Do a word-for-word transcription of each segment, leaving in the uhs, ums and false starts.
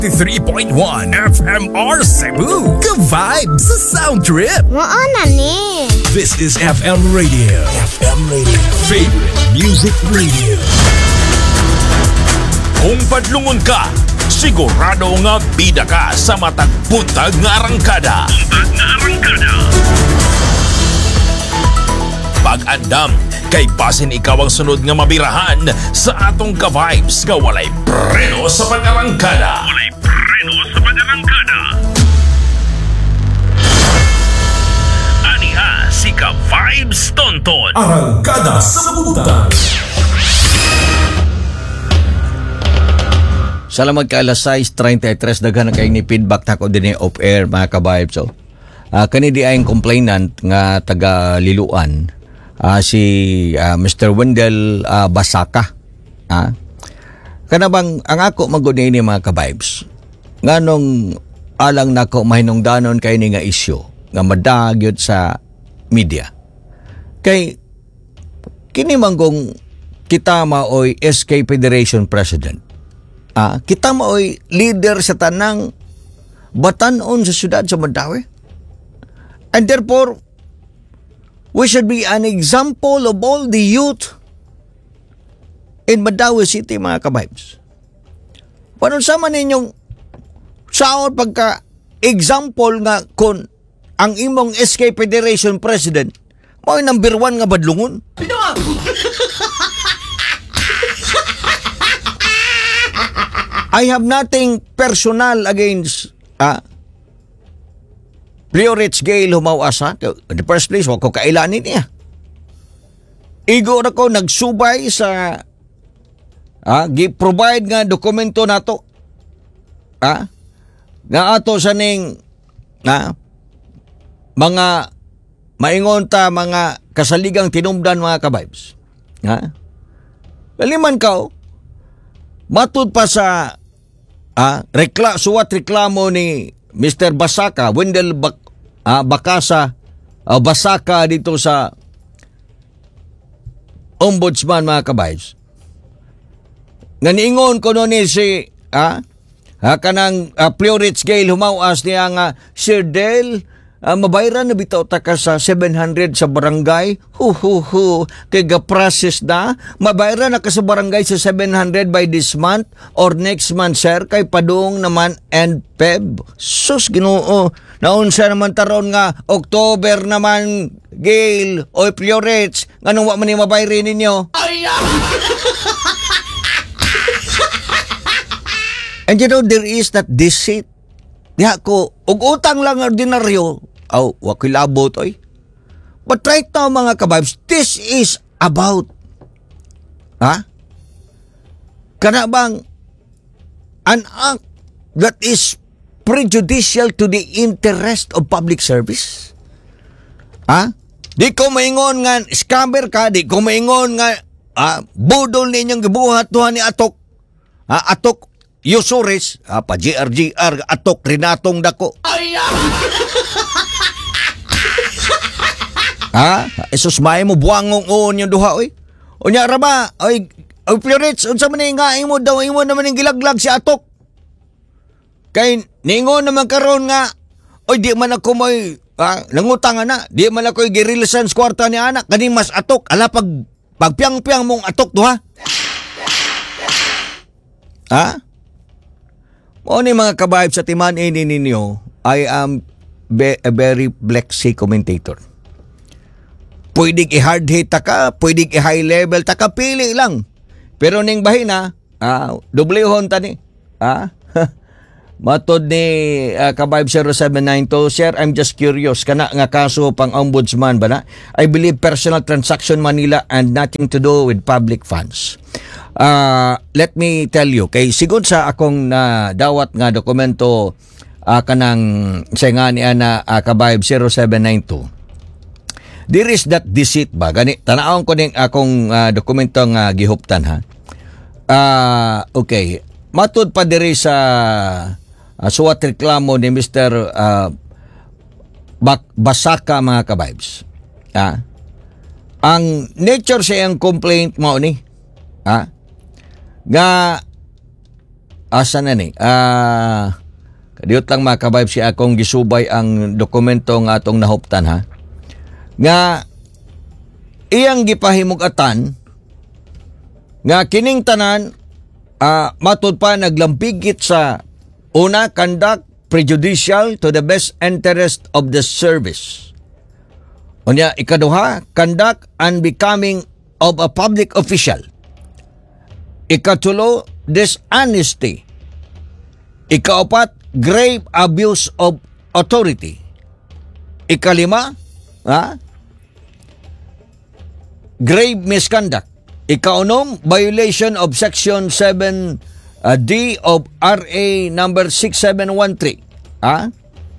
ninety-three point one F M R Cebu. Ka-vibe sa sound trip. Maana ni. This is F M Radio. F M Radio. Favorite music radio. Kung padlungon ka, sigurado nga bida ka sa matag buntag nga arangkada. Buntag nga arangkada. Pag-andam, kay basin ikaw ang sunod nga mabirahan sa atong ka-vibes nga walay preno sa pag-arangkada. Walay preno sa pag-arangkada. Aniha si ka-vibes Tonton. Arangkada sa buntag. Salamat kay alas sais thirty-three daghan kay ni feedback nako dinhi off air mga ka-vibes. So, uh, kani di ay complainant nga taga Liluan. Uh, si uh, Mister Wendell uh, Basaka. Ha? Kana bang ang ako magud ni mga ka-vibes. Nganong alang nako mahinungdanon kay ni nga isyu nga madagyod sa media. Kay kini manggong kita maoy S K Federation President. Ah, kita maoy leader sa tanang batanon sa syudad sa Mandaue. And therefore, we should be an example of all the youth in Mandaue City, mga ka-vibes. Paano sama ninyong saon pagka-example nga kung ang imong S K Federation President maoy number one nga badlungon? I have nothing personal against ah, Leo Rich Gale humawasa. In the first place, wag ko kailanin niya. Igo na ko nagsubay sa ah, gi-provide nga dokumento nato. Ah, nga ato sa ning na mga maingon ta mga kasaligang tinumdan mga ka-vibes. Ha? Kaliman ka, matud pa sa ah, rekla, suwat reklamo ni Mister Basaka, Wendell Bak, ah, Bakasa, ah, Basaka dito sa Ombudsman mga ka-vibes. Nga niingon ko no ni si ah, ah, kanang ah, Florence Gale humawas niya nga, Sir Del, ah, mabayran na bitaw ta ka sa seven hundred sa barangay. Hu hu hu. Kay ga-process na. Mabayran na ka sa barangay sa seven hundred by this month or next month, sir. Kay padung naman and Feb. Sus, Ginoo. Naunsa naman taron nga October naman, Gail o Florets. Nganong wa man ni mabayrin ninyo? And you know, there is that deceit. Diha ko, ug utang lang ordinaryo. Aw, oh, wakilabot oy. But right now mga ka-vibes, this is about ha? Kana bang an act that is prejudicial to the interest of public service? Ha? Di ko maingon nga scammer ka, di ko maingon nga ah, budol ninyong gibuhat tuhan ni Atok. Ha? Atok Yusores, ah, pa G R G R, Atok Rinatong dako. Ha? Esos may mo buangong on yung duha, oy. Unya rama, oy, oy Florets, unsa man nga imo daw imo naman ning gilaglag si Atok. Kay ningon naman karon nga, oy di man ako moy ah, nangutang na, di man ako girilesan sa kwarta ni anak, kani mas Atok, ala pag pagpiang-piang mong Atok duha. Ha? Mo ni mga ka-vibes sa timan ini ninyo, I am be, a very flexi commentator. Pwedeng i-hard hit ta ka, pwedeng i-high level ta ka, pili lang. Pero ning bahina, ah, dublehon ta ni. Ah, matod ni uh, ka-vibe zero seven nine two, sir, I'm just curious, kana nga kaso pang ombudsman ba na? I believe personal transaction Manila and nothing to do with public funds. Uh, let me tell you, kay sigod sa akong na dawat nga dokumento uh, kanang sa nga ni ana uh, ka-vibe zero seven nine two. There is that deceit ba? Gani, tanawon ko ning akong uh, dokumento nga gihuptan ha. Uh, okay. Matud pa diri sa uh, suwat reklamo ni Mister Uh, Bak- Basaka mga ka-vibes. Ha? Ang nature sa iyang complaint mo ni, ha? Nga asa na ni? Ah, kadiyot lang mga ka-vibes, si akong gisubay ang dokumento nga atong nahuptan ha. Nga iyang gipahimugatan nga kining tanan ah, matud pa naglampigit sa una, conduct prejudicial to the best interest of the service. Unya, ikaduha, conduct unbecoming of a public official. Ikatulo, dishonesty. Ikaapat, grave abuse of authority. Ikalima, ha? Grave misconduct. Ikaunom, violation of Section seven uh, D of R A number six seven one three. Ha?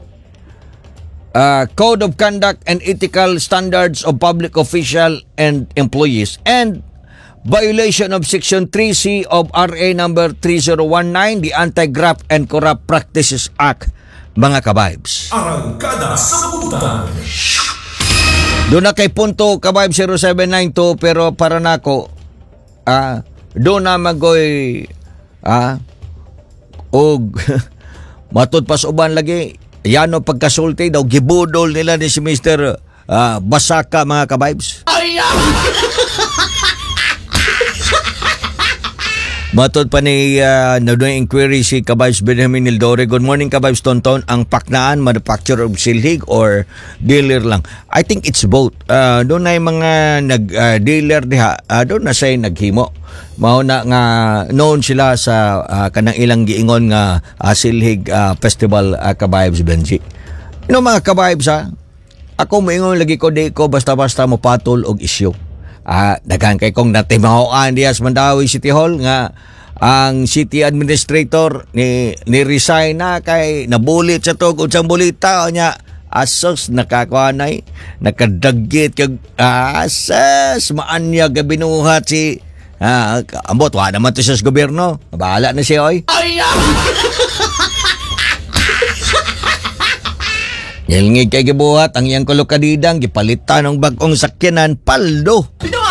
Uh, Code of Conduct and Ethical Standards of Public Official and Employees, and violation of Section three C of R A number three zero one nine, the Anti-Graft and Corrupt Practices Act, mga ka-vibes. Arangkada sa Butan. Doon na kay punto ka-vibes zero seven nine two, pero para nako ah doon na magoy ah og matud pas uban lagi yano pagkasulti daw gibudol nila ni si Mister ah, Basaka, mga ka-vibes. Matod pa ni uh, na inquiry si Kabibes Benjamin Nildore. Good morning, Kabibes Tonton. Ang paknaan, manufacturer of silhig or dealer lang? I think it's both. Uh, doon na yung mga nag-dealer uh, diha. Uh, doon na siya naghimo. Mauna nga known sila sa uh, kanang ilang giingon nga uh, silhig uh, festival, uh, Kabibes Benji. You know, mga Kabibes, ha? Ako maingon lagi ko di ko basta-basta mo patol og isyu. Ah, daghan kay kong natimahoan diya sa Mandawi City Hall nga ang city administrator ni ni resign na kay nabulit sa tog unsang bulita nya asos nakakuanay nakadagit kag asas maanya ga binuhat si ah, ambot wa naman to sa gobyerno, bahala na siya oy. Ngilngig kay gibuhat ang iyang kolokadidang gipalitan ng bag-ong sakyanan paldo.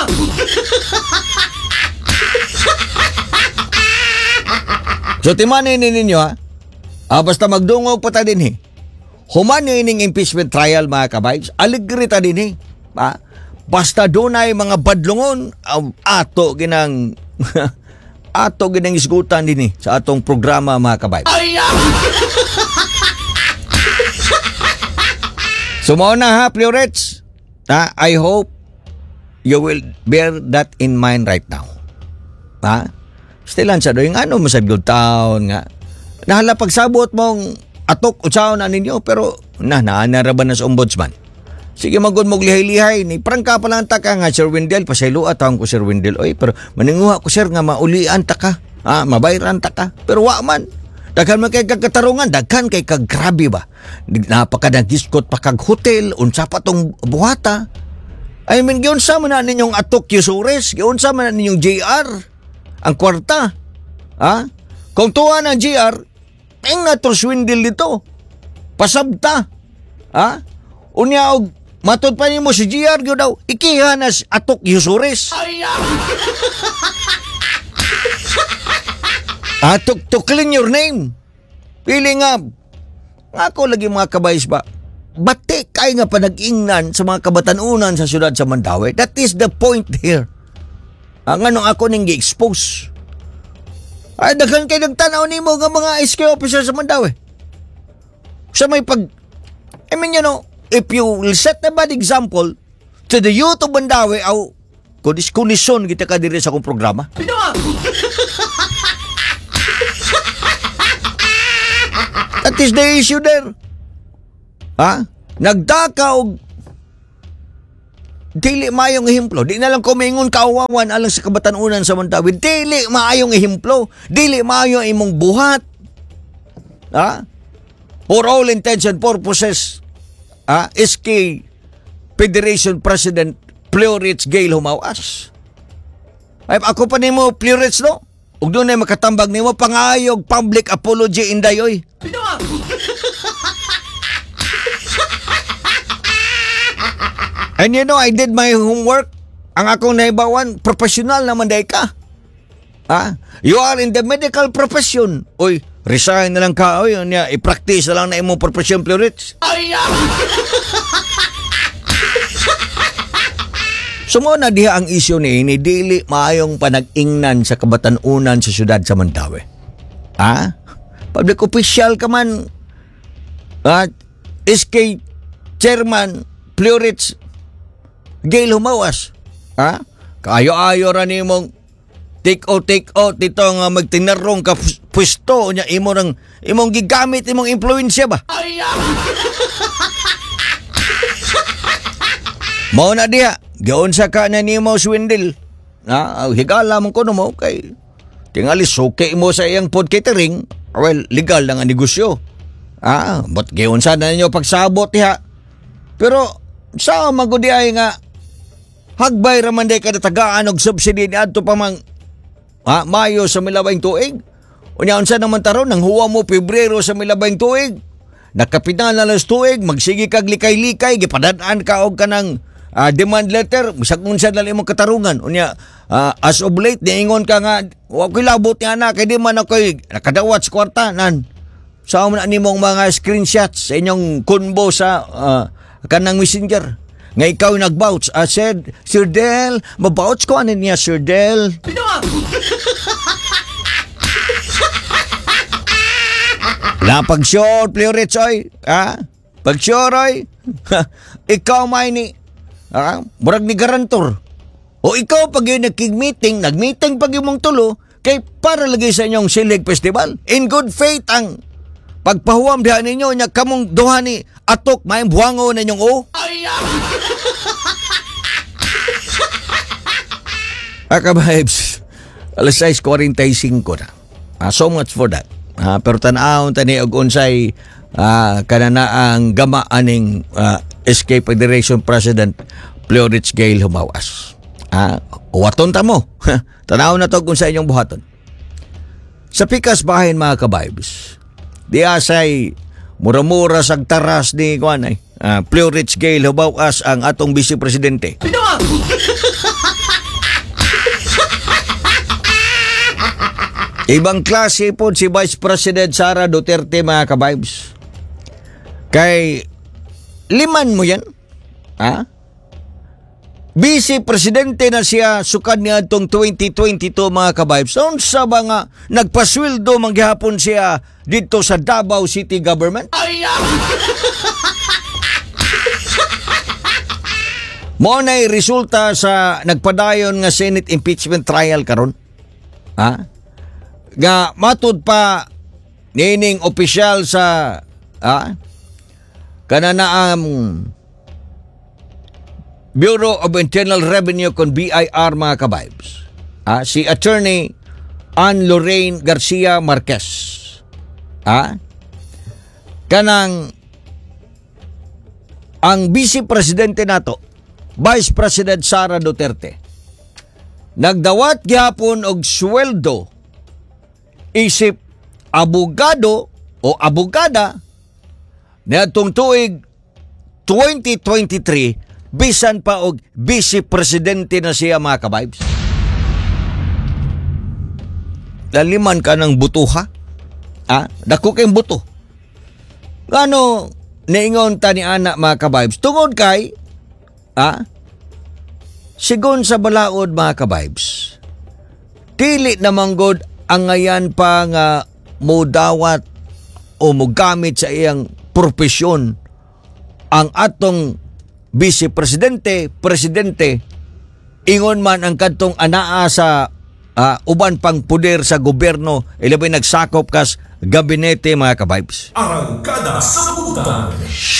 So timanin ninyo ha. Ah, basta magdungog pa ta din eh. Human ining impeachment trial, mga kabibes. Aligri ta din eh. Ha? Basta dunay mga badlungon um, ato ginang ato ginang isgutan din eh sa atong programa, mga kabibes. So mao na ha, Florets. Ha? I hope you will bear that in mind right now. Ha? Stilan sa doing ano masabgod taon nga. Nahala pagsabot mong atok utsaon na ninyo, pero na naanaraban na sa ombudsman. Sige magod mog lihay-lihay ni prangka pa lang ta ka nga Sir Wendell, pasaylo atawon ko Sir Wendell. Oy, pero maninguha ko sir nga maulian ta ka. Ha, mabayran ta ka. Pero wa man. Daghan man kay kagkatarungan, daghan kay kaggrabe ba. Napakadagiskot pa kag hotel, unsa pa tong buhata. I mean, giunsa man na ninyong atok Yusures, giunsa man na ninyong J R ang kwarta. Ha? Kung tuwa ng J R, ang nato swindle dito. Pasabta. Ha? Unya og matod pa nimo si J R gyud daw ikihanas atok Yusures. Atok to clean your name. Pili nga ako lagi, mga kabayis ba. Bati kay nga panag-ingnan sa mga kabatanunan sa syudad sa Mandawi. That is the point here. Ang anong ako ning gi-expose. Ay, daghan kay nagtanaw nimo nga mga S K officer sa Mandawi. Sa may pag, I mean, you know, if you will set a bad example to the youth of Mandawi, aw, kunis-kunison kita ka diri sa akong programa. That is the issue there. Ha? Nagdaka og dili maayong ehemplo. Di na lang kumingon kauwawan alang sa kabatanunan sa Mandawi. Dili maayong ehemplo. Dili maayong imong buhat. Ha? For all intents and purposes, ha? S K Federation President Florets Gayle Humawas. Ay, ako pa nimo Florets, no? Ug doon ay makatambag nimo pangayog public apology indayoy. And you know, I did my homework. Ang akong naibawan, professional naman day ka. Ah, you are in the medical profession. Oy, resign na lang ka. Oy, niya, i-practice na lang na imong profession, Florets. Sumo na diha ang isyu ni ini dili maayong panag-ingnan sa kabatan-unan sa syudad sa Mandaue. Ah? Public official ka man. At S K Chairman Florets Gail Humawas. Ah? Kayo-ayo ra nimong take out take out dito nga magtinarong ka pwesto nya imo nang imong gigamit imong impluwensya ba? Mao na diha. Gaon sa ka na nimo swindle. Ah, higala mong kuno mo kay tingali suki mo sa iyang food catering. Well, legal lang ang negosyo. Ah, but gaon sa na ninyo pagsabot diha. Pero sa magudi ay nga hagbay raman day kada tagaan og subsidy ni adto pa mang ah, Mayo sa milabay tuig. Unya unsa naman taron nang huwa mo Pebrero sa milabay tuig. Nakapitan na las tuig, magsige kag likay-likay gipadad-an ka og kanang Uh, demand letter, bisag unsa dali imong katarungan. Unya, uh, as of late, niingon ka nga, wag ko'y labot niya na, kaya di man ako'y nakadawat sa kwarta, nan. Sa so, na nimong mga screenshots sa inyong kunbo sa uh, kanang messenger. Nga ikaw nag-vouch. I said, Sir Del, mabouch ko ano niya, Sir Del. Na pag-sure, Florets, oy. Ha? Pag-sure, oy. Ikaw may ni Ah, murag ni garantor. O ikaw pag yun nagkig-meeting, nag-meeting pag yung mong tulo, kay para lagi sa inyong Silig Festival. In good faith ang pagpahuam diha ninyo, nya kamong duha ni atok, may buwango na inyong o. Aka vibes, alas sais forty-five na. Ah, so much for that. Ah, pero tan-awon tani og unsay ah, kanana ang gama aning ah, S K Federation President Florets Gail Humawas. Ah, uwaton ta mo. Tanaw na to kung sa inyong buhaton. Sa pikas bahin mga ka-vibes, di asay mura-mura sa taras ni kuan ay ah, Florets Gail Humawas ang atong Vice Presidente. Ibang klase po si Vice President Sara Duterte mga ka-vibes. Kay liman mo yan. Ha? Vice Presidente na siya sukad niya itong twenty twenty-two mga ka-vibes. Noon sa mga nagpasweldo manghihapon siya dito sa Davao City Government. Mo na'y resulta sa nagpadayon nga Senate impeachment trial karon. Ha? Nga matud pa nining opisyal sa ha? Kanana ang Bureau of Internal Revenue kon B I R mga ka-vibes. Ah, si Attorney Ann Lorraine Garcia Marquez. Ah, kanang ang Vice Presidente nato, Vice President Sara Duterte, nagdawat gihapon og sweldo isip abogado o abogada niadtong tuig twenty twenty-three bisan pa og Vice Presidente na siya mga ka-vibes. Laliman ka ng butuha. Ah, dako kay buto. Ano niingon ta ni ana mga ka-vibes tungod kay ah sigon sa balaod mga ka-vibes. Dili namang god ang ngayan pa nga modawat o mogamit sa iyang propesyon ang atong Vice Presidente, Presidente, ingon man ang kantong anaa sa uh, uban pang puder sa gobyerno, ilabay nagsakop kas gabinete mga ka-vibes. Arangkada sa Butan.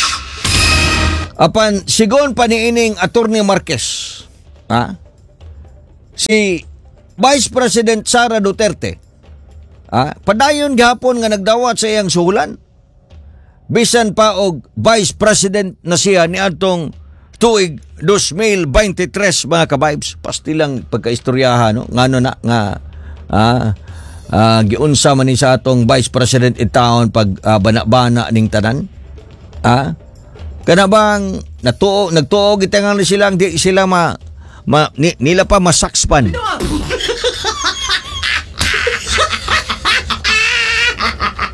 Apan, sigon pa niining Attorney Marquez, ha? Si Vice President Sara Duterte, ha? Padayon gihapon nga nagdawat sa iyang suhulan. Bisan pa og Vice President na siya ni atong tuig twenty twenty-three mga ka-vibes. Pastilang pagkaistoryahan, no? Ngano na nga ah, ah, giunsa man ni sa atong Vice President itaon pag ah, bana-bana ning tanan. Ah, kana bang natuo nagtuo gitangan sila di sila ma, ma ni, nila pa masakspan.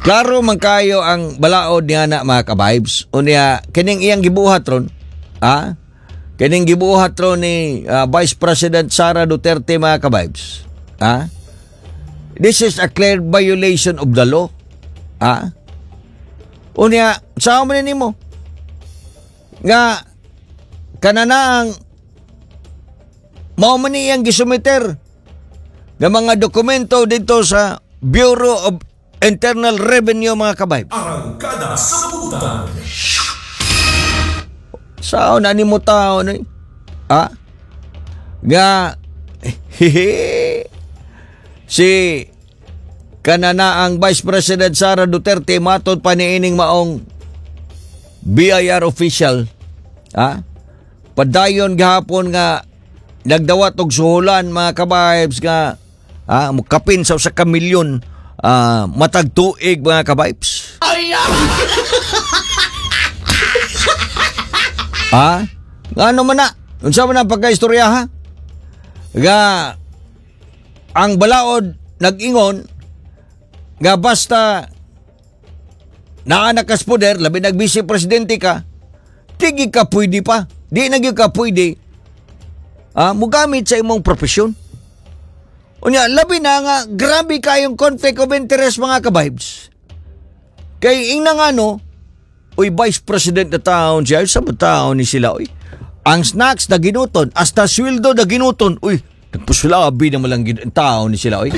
klaro man kayo ang balaod niya na mga ka-vibes. Unya, kining iyang gibuhat ron, ah, kining gibuhat ron ni uh, Vice President Sara Duterte mga ka-vibes. Ah, this is a clear violation of the law. Ah, unya, sa mo nimo nga kananaang mao man iyang gisumiter nga mga dokumento dito sa Bureau of Internal Revenue mga ka-vibes. Arangkada sa Butan. Sao na nimo tao ni? Ah? Nga si kananaang Vice President Sara Duterte matod pa niining maong B I R official. Ah? Padayon gahapon nga nagdawat og suhulan mga ka-vibes nga ah, mukapin sa usa ka milyon ah, matag tuig mga ka-vibes. Ah? Ano man na? Unsa man ang pagkaistorya ha? Nga ang balaod nag-ingon nga basta naanak kas poder, labi nag-vice presidente ka, tigi ka pwede pa. Di na gyud ka pwede ah, mugamit sa imong profesyon. Unya, labi na nga, grabe kayong conflict of interest mga ka-vibes. Kay ing na nga no, uy, Vice President na taon siya, sa taon ni sila, uy. Ang snacks na ginuton, hasta sweldo na ginuton, uy, nagpusulabi na malang gin- taon ni sila, uy.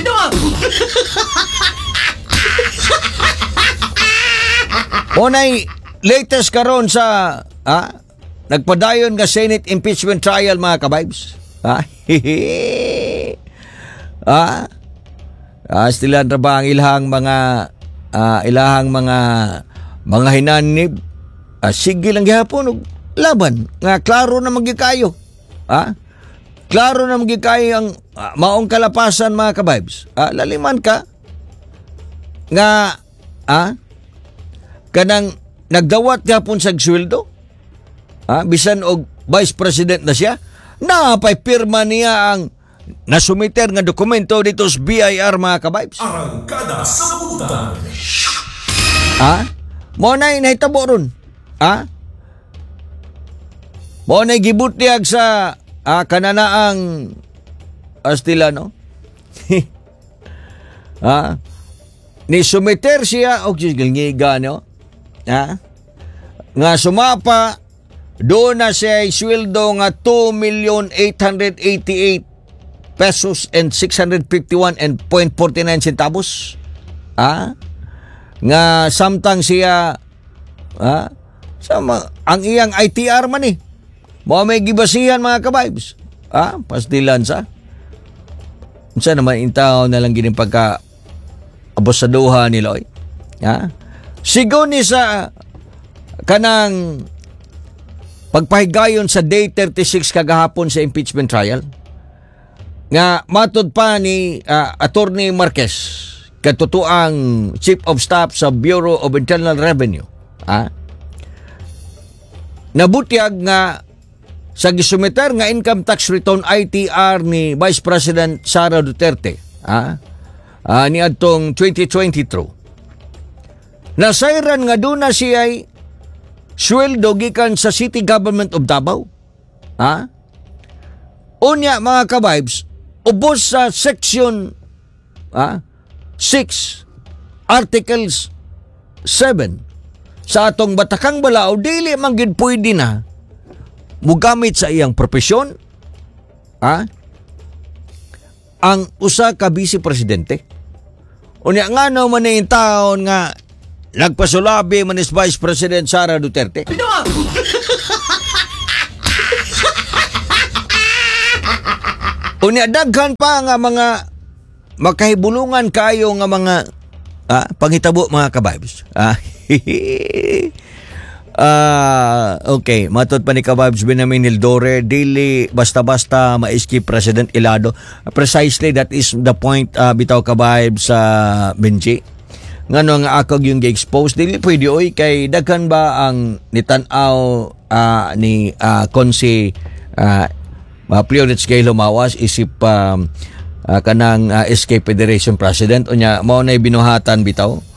Unay, latest karon sa, ah, nagpadayon nga Senate impeachment trial mga ka-vibes. Ah, hehe. Ah, ah stilan ra ba ang ilahang mga ah, ilahang mga mga hinanib? Ah, sige lang gihapon og laban nga klaro na magikayo. Ah, klaro na magikayo ang ah, maong kalapasan mga ka-vibes. Ah, laliman ka nga ah kanang nagdawat gihapon sa sweldo. Ah, bisan og Vice President na siya, napay pirma niya ang nasumiter nga dokumento dito sa B I R mga ka-vibes. Arangkada sa Butan. Ha? Mo na nahitabo ron. Ha? Mo na gibutiag sa ah, kananaang astila no? Ha? Ni sumiter siya og gilngiga no? Ha? Nga sumapa doon na siya sweldo nga two million eight hundred eighty-eight pesos and six hundred fifty-one and point four nine centavos. Ah? Nga samtang siya ah, sama ang iyang I T R man eh. Mo may gibasihan mga ka-vibes. Ah, pastilan sa. Unsa naman intaw na lang gining pagka abusaduha nila oy. Ha? Sigo ni sa kanang pagpahigayon sa day thirty-six kagahapon sa impeachment trial nga matud pa ni uh, Attorney Marquez katutuang Chief of Staff sa Bureau of Internal Revenue ah nabutyag nga sa gisumiter nga income tax return I T R ni Vice President Sara Duterte ah uh, ni adtong twenty twenty-two nasayran nga duna siya sweldo gikan sa City Government of Davao. Ha? Unya mga ka-vibes, ubos sa section ha? six, articles seven sa atong Batakang Balao, dili man gid pwede na mugamit sa iyang profesyon ha? Ang usa ka vice presidente. Unya ngano man ni taon nga nagpasulabi man is Vice President Sara Duterte. Unya daghan pa nga mga makahibulungan kayo nga mga ah, panghitabo mga ka-vibes. Ah, ah, okay, matod pa ni ka-vibes Benjamin Hildore, dili basta-basta ma-escape President Ilado. Precisely that is the point uh, bitaw ka-vibes sa uh, Benji. Ngano nga akog yung gi-expose dili pwede oy kay daghan ba ang nitan-aw uh, ni uh, Konsi uh, uh, Plionets kay Lumawas isip um, uh, kanang uh, S K Federation President unya mao nay binuhatan bitaw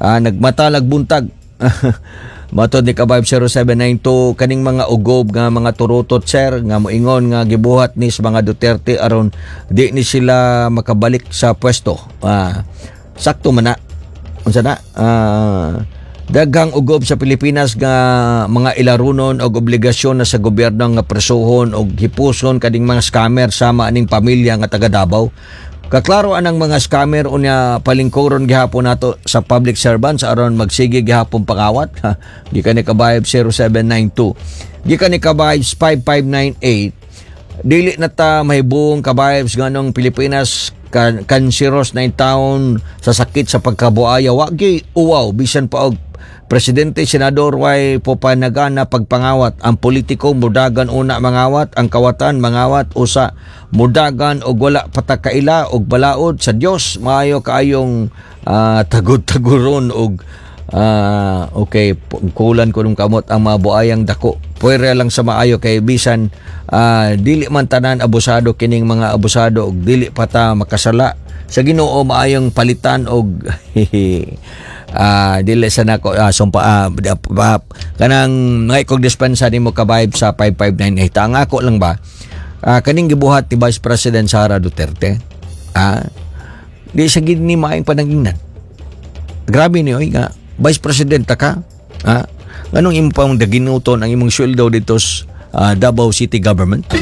ah, nagmatalag buntag. Matod ni Kabayb zero seven nine two kaning mga ugob nga mga turutot sir nga moingon nga gibuhat ni sa mga Duterte aron di ni sila makabalik sa pwesto. Ah, sakto man na. Unsa na? Ah, daghang ugob sa Pilipinas nga mga ilarunon og obligasyon na sa gobyerno nga presohon og hipuson kading mga scammer sama aning pamilya nga taga Davao. Kaklaro anang mga scammer unya palingkoron gihapon nato sa public servants aron magsige gihapon pangawat. Ha, gikan ni Kabayb zero seven nine two. Gikan ni Kabayb five five nine eight. Dili na ta mahibong Kabayb nganong Pilipinas kan kanseros na taon sa sakit sa pagkabuaya wa gi uwaw bisan pa og presidente, senador way po panagana pagpangawat. Ang politiko mudagan una mangawat, ang kawatan mangawat usa mudagan og wala patakaila og balaod sa Dios maayo kaayong uh, tagod-taguron og uh, okay kulan ko nung kamot ang mabuayang dako. Puwera lang sa maayo kay bisan uh, dili man tanan abusado kining mga abusado og dili pa ta makasala sa Ginoo maayong palitan og Ah, uh, dili sa nako uh, sumpa uh, uh, kanang ngay kog dispensa nimo Kabayb sa five five nine eight. Ang ako lang ba uh, kaning gibuhat ni Vice President Sara Duterte. Ah, uh, di sa gid ni maayong panangingnan. Grabe ni oy nga Vice President ta ka. Ah, uh, anong imo pang daginuton ang imong sweldo dito sa uh, Davao City Government?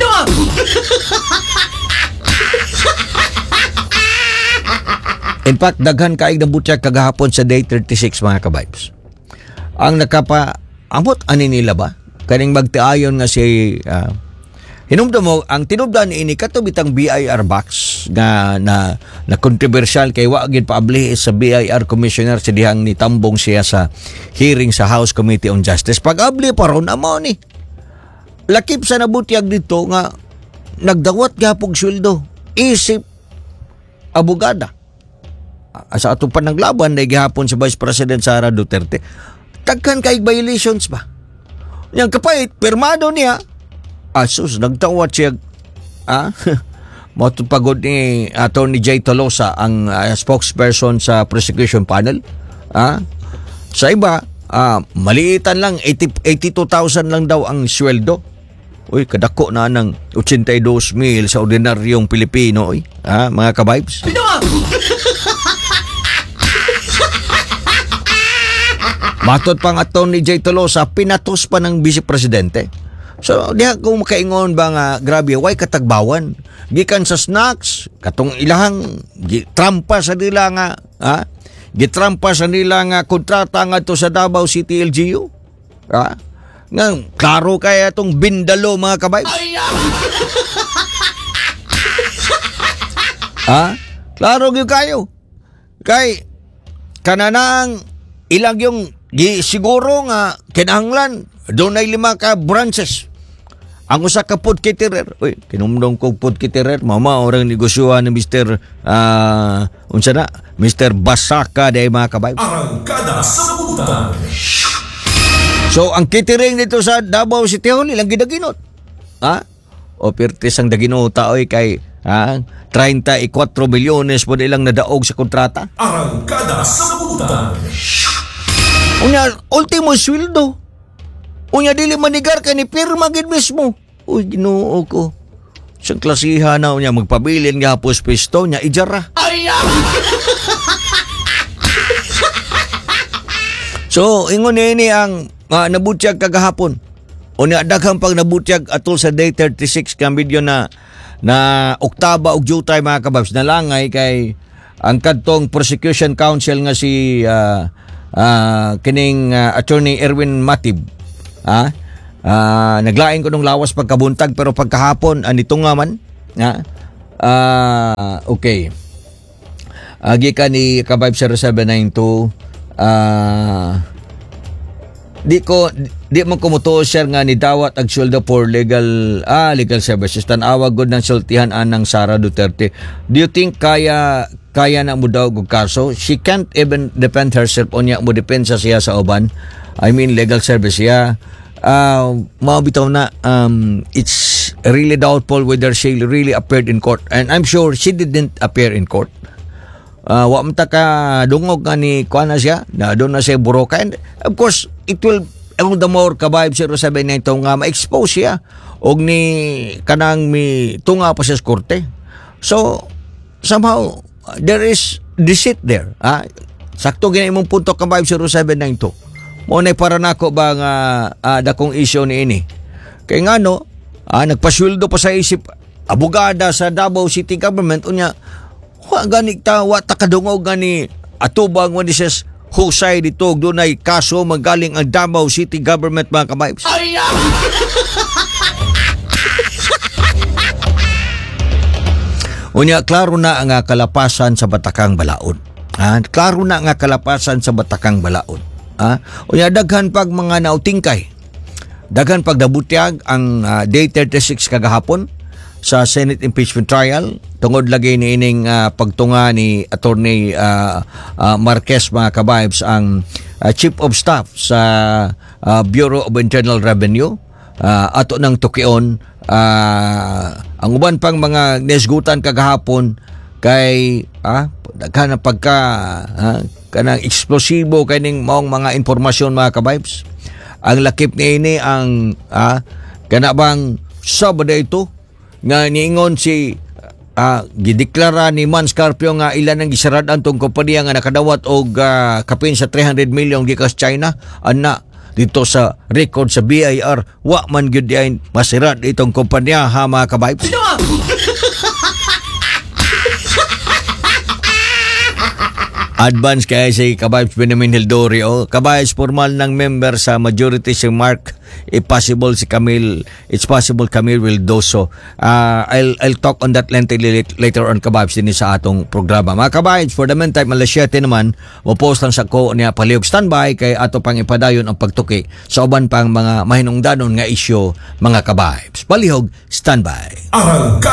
In fact, daghan kaig na butyag kagahapon sa day thirty-six mga Kabaybs. Ang nakapa, amot ani nila ba? Kaning magtiayon nga si, uh, hinumdo mo, ang tinubdan ini katubitang B I R box nga na, na kontrobersyal kay wagin paabli sa B I R Commissioner sa dihang nitambong siya sa hearing sa House Committee on Justice. Pag-abli pa ron, amo ni. Lakip sa nabutyag dito nga nagdawat gapog sweldo. Isip abogada. Sa atong panaglaban na gihapon sa Vice President Sara Duterte, tagkan kay violations ba? Yang kapait, pirmado niya, asus, nagtawat siya, ah, matupagod ni Attorney Jay Tolosa, ang uh, spokesperson sa prosecution panel, ah, sa iba, ah, maliitan lang, eighty-two thousand lang daw ang sweldo. Uy, kadako na ng eighty-two mil sa ordinaryong Pilipino, uy, ah, mga Kabaybs. Matod pang Attorney Jay Tolosa, pinatos pa ng Vice Presidente. So, diha kung makaingon ba nga, grabe, why katagbawan? Gikan sa snacks, katong ilahang gitrampa sa nila nga, ha? Gitrampa sa nila nga kontrata nga to sa Davao City L G U. Ha? Nga, klaro kaya itong bindalo, mga Kabaybs. Ha? Klaro gyud kayo. Kay, kananang ilang yung Di siguro nga kinahanglan doon ay lima ka branches. Ang usa ka food caterer, uy, kinumdong ko food caterer, mama orang negosyohan ni Mister uh, unsa na, Mister Basaka day mga Kabaybs. Arangkada sa Butan. So ang catering dito sa Davao City Hall ilang gidaginot. Ha? O pertis ang daginota oy kay ha, thirty-four milyones po ilang nadaog sa kontrata. Arangkada sa Butan. Unya, ultimo sweldo. Unya, dili manigar ka ni pirma gid mismo. Uy, Ginoo ko. Siyang klasihan na, unya, magpabilin nga hapos pisto, nya ijara. So, ingon ini ang uh, nabutyag kagahapon. Unya, daghang pag nabutyag atol sa day thirty-six kang video na na oktaba og jutay mga Kabaybs. Nalangay kay ang kadtong prosecution counsel nga si uh, Uh, kining uh, Attorney Erwin Matib ah uh, naglaing ko nung lawas pagkabuntag pero pagkahapon anito nga man ha uh, okay agi ka ni Kabayb zero seven nine two uh, di ko di man kumutuo sir nga ni dawat ag sweldo for legal ah legal services tan-awag gud ng sultihan anang Sara Duterte. Do you think kaya kaya na mo daw og kaso? She can't even defend herself onya mo depensa siya sa uban. I mean legal service siya. Uh, mao bitaw na um, it's really doubtful whether she really appeared in court, and I'm sure she didn't appear in court. uh, wa man ta ka dungog nga ni kuan na siya, na doon na siya buroka. And of course, it will all the more kabayb zero seven nine nga ma-expose siya og ni kanang mi tunga pa siya sa korte. So, somehow, there is deceit there. Ah? Sakto gina imong punto kabayb zero seven nine two. Mo na para nako ba nga uh, dakong issue ni ini. Kay nga no, ah, nagpasweldo pa sa isip abogada sa Davao City Government unya wa gani ta wa ta kadungog gani atubang when this is husay dito dunay kaso magaling ang Davao City Government mga kabayb. Unya klaro na ang kalapasan sa Batakang Balaod. Ah, klaro na nga kalapasan sa Batakang Balaod. Ah, unya daghan pag mga nautingkay. Daghan pag dabutyag ang uh, day thirty-six kagahapon sa Senate impeachment trial tungod lagi ni ining uh, pagtunga ni Attorney uh, uh, Marquez mga kabaybs ang uh, Chief of Staff sa uh, Bureau of Internal Revenue uh, ato ng tukion uh, ang uban pang mga nesgutan kagahapon kay ah, daghan na pagka ah, kanang eksplosibo kaning maong mga informasyon mga kabaybs. Ang lakip ni ini ang ah, kana bang Sabado ito nga niingon si uh, gideklara ni Man Scarpio nga ilan ang gisaradan tong kompanya nga nakadawat og uh, kapin sa three hundred million gikas China ana dito sa record sa B I R wa man gyud diay masirat itong kompanya ha mga kabayb. Advance kaya si Kabayb Benjamin Hildorio. Kabayb formal ng member sa majority si Mark. If possible si Camille, it's possible Camille will do so. Uh, I'll, I'll talk on that lengthily later on Kabayb din sa atong programa. Mga Kabayb, for the meantime, alas siyete naman, mapost lang sa ko niya palihog standby kay ato pang ipadayon ang pagtuki sa uban pang mga mahinungdanon nga isyo mga Kabayb. Palihog standby. Arangka